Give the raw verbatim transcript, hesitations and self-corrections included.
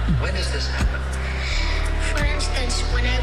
When does this happen? For instance, when I